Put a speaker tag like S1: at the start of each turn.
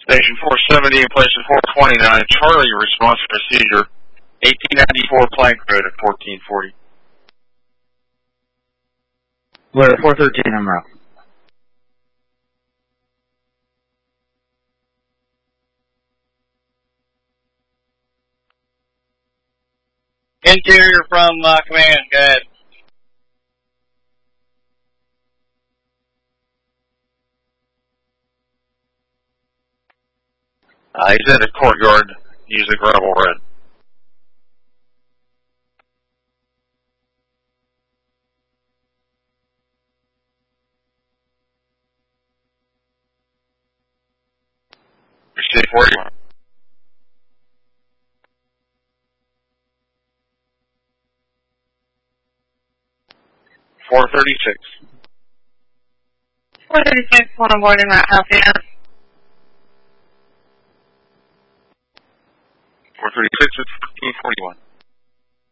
S1: Station 470 in place of 429. Charlie, response procedure. 1894 plank road at 1440.
S2: We're at 413 en route.
S3: Interior from command, go ahead.
S1: He's in the courtyard using gravel red. Receive 41. .436.
S4: 436, one aboard en route, help you.
S1: 436 at 1541.